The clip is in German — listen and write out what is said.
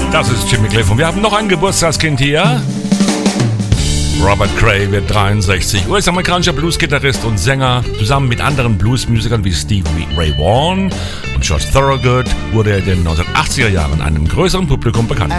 Das ist Jimmy Cliff und wir haben noch ein Geburtstagskind hier. Robert Cray wird 63, US-amerikanischer Blues-Gitarrist und Sänger. Zusammen mit anderen Blues-Musikern wie Stevie Ray Vaughan und George Thorogood wurde er in den 1980er Jahren einem größeren Publikum bekannt.